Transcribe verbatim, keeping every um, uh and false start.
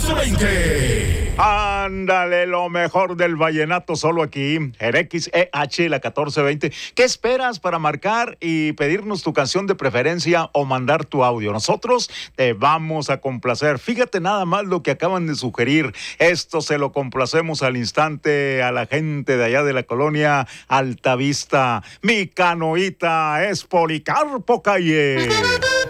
catorce veinte. Ándale, lo mejor del vallenato solo aquí, en X E H, la catorce veinte. ¿Qué esperas para marcar y pedirnos tu canción de preferencia o mandar tu audio? Nosotros te vamos a complacer. Fíjate nada más lo que acaban de sugerir. Esto se lo complacemos al instante a la gente de allá de la colonia Altavista. Mi canoita es Policarpo Calle.